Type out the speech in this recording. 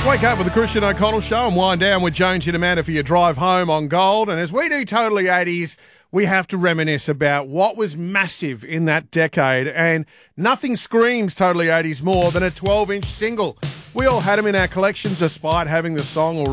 Wake up with the Christian O'Connell Show and wind down with Jonesy and Amanda for your drive home on Gold. And as we do Totally 80s, we have to reminisce about what was massive in that decade. And nothing screams Totally 80s more than a 12-inch single. We all had them in our collections despite having the song